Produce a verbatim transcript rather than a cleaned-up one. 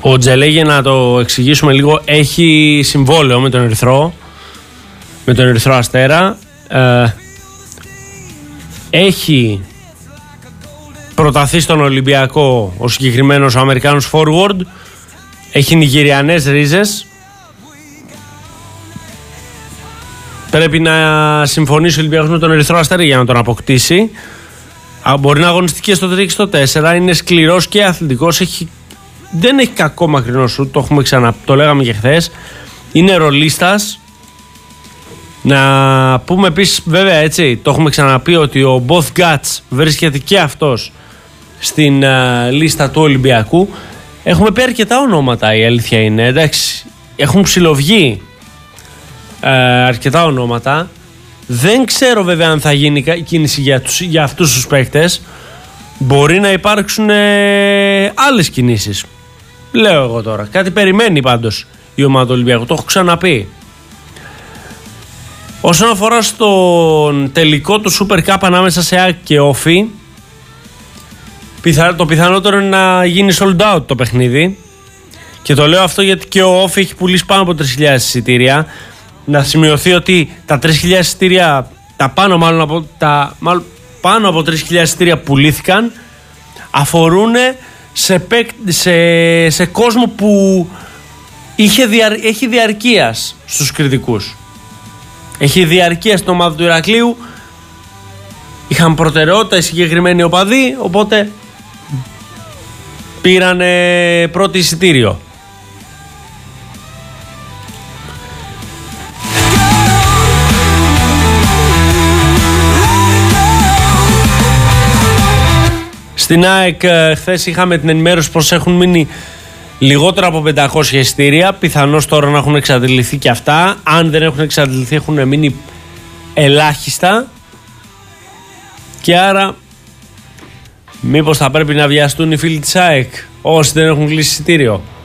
Ο Τζελέ, για να το εξηγήσουμε λίγο, έχει συμβόλαιο με τον Ερυθρό, με τον Ερυθρό Αστέρα. Ε, έχει προταθεί στον Ολυμπιακό ο συγκεκριμένος ο Αμερικάνος forward. Έχει νιγηριανές ρίζες. Πρέπει να συμφωνήσει ο Ολυμπιακός με τον Ερυθρό Αστέρα για να τον αποκτήσει. Μπορεί να αγωνιστεί και στο τρία και στο τέσσερα. Είναι σκληρός και αθλητικός. Έχει, δεν έχει κακό μακρινό σουτ. Το έχουμε ξανα, το λέγαμε και χθες. Είναι ρολίστας. Να πούμε επίσης, βέβαια, έτσι, το έχουμε ξαναπεί, ότι ο Both Guts βρίσκεται και αυτός στην uh, λίστα του Ολυμπιακού. Έχουμε πει αρκετά ονόματα, η αλήθεια είναι. Εντάξει, έχουν ψιλοβγεί uh, αρκετά ονόματα. Δεν ξέρω βέβαια αν θα γίνει κίνηση για, τους, για αυτούς τους παίκτες. Μπορεί να υπάρξουν ε, άλλες κινήσεις. Λέω εγώ τώρα. Κάτι περιμένει πάντως η ομάδα του Ολυμπιακού. Το έχω ξαναπεί. Όσον αφορά στον τελικό του Super Cup ανάμεσα σε ΑΕΚ και Όφι, το πιθανότερο είναι να γίνει sold out το παιχνίδι. Και το λέω αυτό γιατί και ο Όφι έχει πουλήσει πάνω από τρεις χιλιάδες εισιτήρια. Να σημειωθεί ότι τα τρεις χιλιάδες εισιτήρια, τα πάνω μάλλον από, τα, μάλλον πάνω από τρεις χιλιάδες εισιτήρια πουλήθηκαν, αφορούν σε, σε, σε κόσμο που είχε διαρ, έχει διαρκείας στους κριτικούς. Έχει διαρκεία στην ομάδα του Ηρακλείου. Είχαν προτεραιότητα οι συγκεκριμένοι οπαδοί, οπότε πήραν πρώτο εισιτήριο. Στην ΑΕΚ χθες είχαμε την ενημέρωση πως έχουν μείνει λιγότερα από πεντακόσια εισιτήρια. Πιθανώς τώρα να έχουν εξαντληθεί και αυτά. Αν δεν έχουν εξαντληθεί, έχουν μείνει ελάχιστα. Και άρα μήπως θα πρέπει να βιαστούν οι φίλοι της ΑΕΚ, όσοι δεν έχουν κλείσει εισιτήριο.